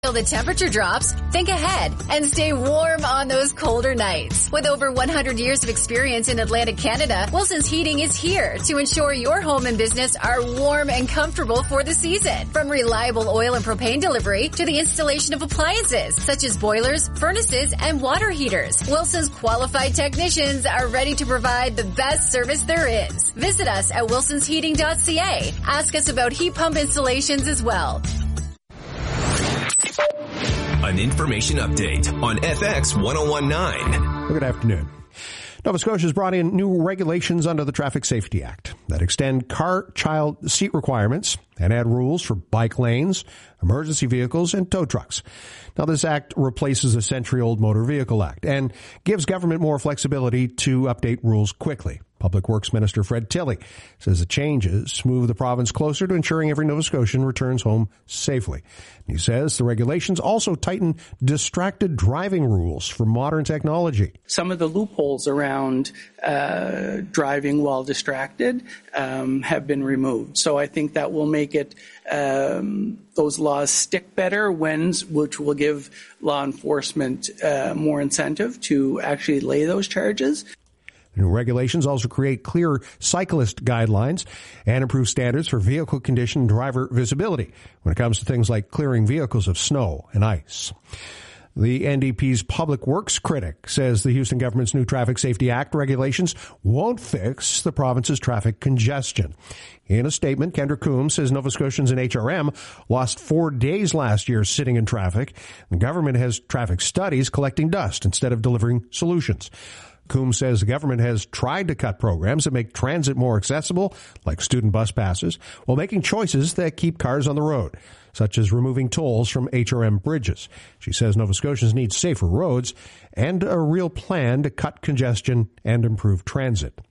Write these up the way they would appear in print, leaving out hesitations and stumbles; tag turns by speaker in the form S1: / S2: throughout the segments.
S1: Till the temperature drops, think ahead and stay warm on those colder nights. With over 100 years of experience in Atlantic Canada, Wilson's Heating is here to ensure your home and business are warm and comfortable for the season. From reliable oil and propane delivery to the installation of appliances such as boilers, furnaces, and water heaters, Wilson's qualified technicians are ready to provide the best service there is. Visit us at wilsonsheating.ca. Ask us about heat pump installations as well.
S2: An information update on FX 1019.
S3: Good afternoon. Nova Scotia has brought in new regulations under the Traffic Safety Act that extend car child seat requirements and add rules for bike lanes, emergency vehicles, and tow trucks. Now, this act replaces a century-old Motor Vehicle Act and gives government more flexibility to update rules quickly. Public Works Minister Fred Tilley says the changes move the province closer to ensuring every Nova Scotian returns home safely. He says the regulations also tighten distracted driving rules for modern technology.
S4: Some of the loopholes around driving while distracted have been removed. So I think that will make it those laws stick better, which will give law enforcement more incentive to actually lay those charges.
S3: The new regulations also create clear cyclist guidelines and improve standards for vehicle condition and driver visibility when it comes to things like clearing vehicles of snow and ice. The NDP's Public Works critic says the Houston government's new Traffic Safety Act regulations won't fix the province's traffic congestion. In a statement, Kendra Coombs says Nova Scotians and HRM lost 4 days last year sitting in traffic. The government has traffic studies collecting dust instead of delivering solutions. Coombs says the government has tried to cut programs that make transit more accessible, like student bus passes, while making choices that keep cars on the road, such as removing tolls from HRM bridges. She says Nova Scotians need safer roads and a real plan to cut congestion and improve transit.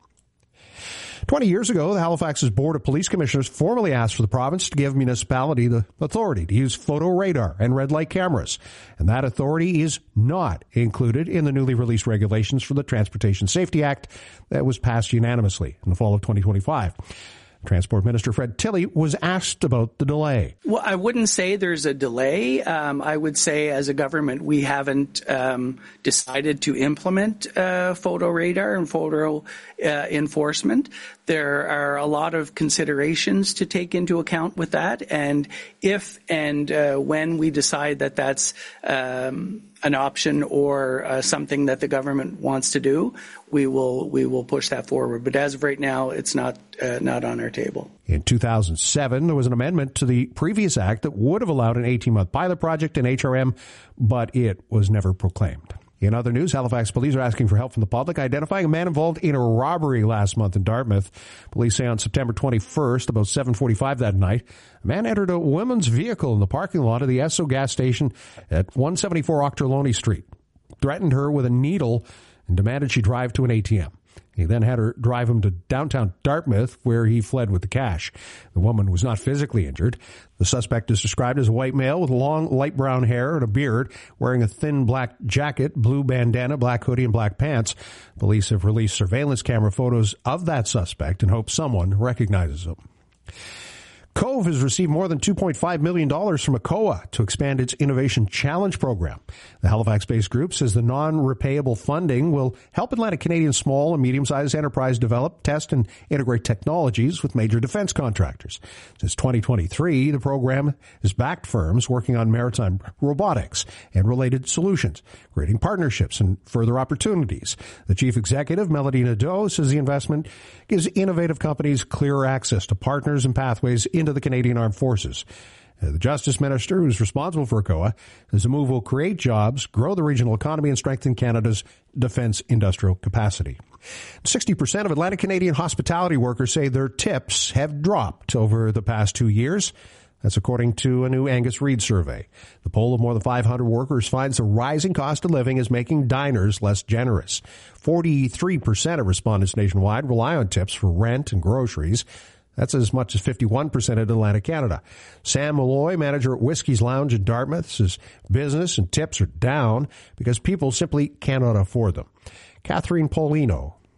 S3: 20 years ago, the Halifax's Board of Police Commissioners formally asked for the province to give municipality the authority to use photo radar and red light cameras. And that authority is not included in the newly released regulations for the Transportation Safety Act that was passed unanimously in the fall of 2025. Transport Minister Fred Tilley was asked about the delay.
S4: Well, I wouldn't say there's a delay. I would say as a government, we haven't decided to implement photo radar and photo enforcement. There are a lot of considerations to take into account with that. And if and when we decide that that's an option or something that the government wants to do, we will push that forward. But as of right now, it's not on our table.
S3: In 2007, there was an amendment to the previous act that would have allowed an 18-month pilot project in HRM, but it was never proclaimed. In other news, Halifax police are asking for help from the public identifying a man involved in a robbery last month in Dartmouth. Police say on September 21st, about 7:45 that night, a man entered a woman's vehicle in the parking lot of the Esso gas station at 174 Ochterlony Street, threatened her with a needle, and demanded she drive to an ATM. He then had her drive him to downtown Dartmouth, where he fled with the cash. The woman was not physically injured. The suspect is described as a white male with long light brown hair and a beard, wearing a thin black jacket, blue bandana, black hoodie, and black pants. Police have released surveillance camera photos of that suspect and hope someone recognizes him. Cove has received more than $2.5 million from ACOA to expand its Innovation Challenge program. The Halifax-based group says the non-repayable funding will help Atlantic Canadian small and medium-sized enterprise develop, test, and integrate technologies with major defense contractors. Since 2023, the program has backed firms working on maritime robotics and related solutions, creating partnerships and further opportunities. The chief executive, Melody Nadeau, says the investment gives innovative companies clearer access to partners and pathways into the Canadian Armed Forces. The Justice Minister, who's responsible for ACOA, says the move will create jobs, grow the regional economy, and strengthen Canada's defense industrial capacity. 60% of Atlantic Canadian hospitality workers say their tips have dropped over the past 2 years. That's according to a new Angus Reid survey. The poll of more than 500 workers finds the rising cost of living is making diners less generous. 43% of respondents nationwide rely on tips for rent and groceries. That's as much as 51% at Atlantic Canada. Sam Malloy, manager at Whiskey's Lounge in Dartmouth, says business and tips are down because people simply cannot afford them. Catherine Paulino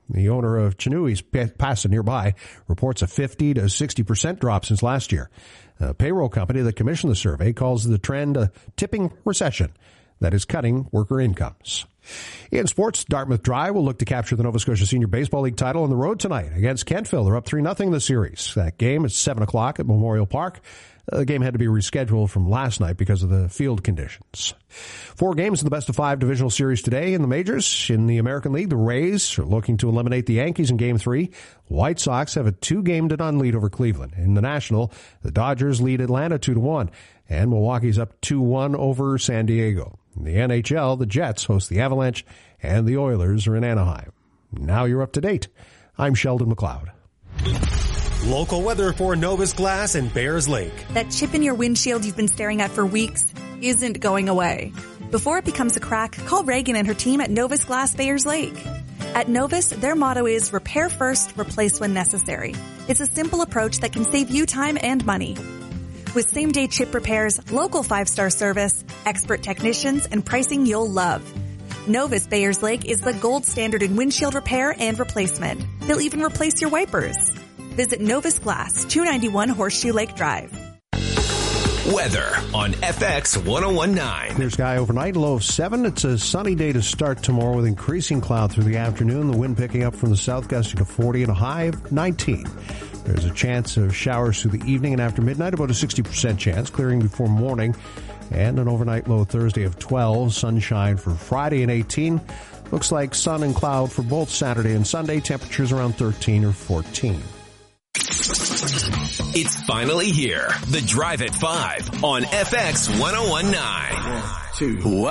S3: the owner of Chinooi's Pasta nearby, reports a 50 to 60% drop since last year. A payroll company that commissioned the survey calls the trend a tipping recession that is cutting worker incomes. In sports, Dartmouth Dry will look to capture the Nova Scotia Senior Baseball League title on the road tonight against Kentville. They're up 3-0 in the series. That game is 7 o'clock at Memorial Park. The game had to be rescheduled from last night because of the field conditions. 4 games in the best-of-5 divisional series today in the majors. In the American League, the Rays are looking to eliminate the Yankees in Game 3. White Sox have a 2-game-to-none lead over Cleveland. In the National, the Dodgers lead Atlanta 2-1, and Milwaukee's up 2-1 over San Diego. In the NHL, the Jets host the Avalanche, and the Oilers are in Anaheim. Now you're up to date. I'm Sheldon McLeod.
S5: Local weather for Novus Glass and Bayers Lake.
S6: That chip in your windshield you've been staring at for weeks isn't going away. Before it becomes a crack, call Reagan and her team at Novus Glass Bayers Lake. At Novus, their motto is repair first, replace when necessary. It's a simple approach that can save you time and money. With same-day chip repairs, local 5-star service, expert technicians, and pricing you'll love. Novus Bayers Lake is the gold standard in windshield repair and replacement. They'll even replace your wipers. Visit Novus Glass, 291 Horseshoe Lake Drive.
S2: Weather on FX 1019.
S3: Clear sky overnight, low of 7. It's a sunny day to start tomorrow with increasing cloud through the afternoon. The wind picking up from the south, gusting to 40 and a high of 19. There's a chance of showers through the evening and after midnight, about a 60% chance, clearing before morning. And an overnight low Thursday of 12. Sunshine for Friday and 18. Looks like sun and cloud for both Saturday and Sunday. Temperatures around 13 or 14.
S2: It's finally here. The Drive at 5 on FX 1019.
S7: 1, 2.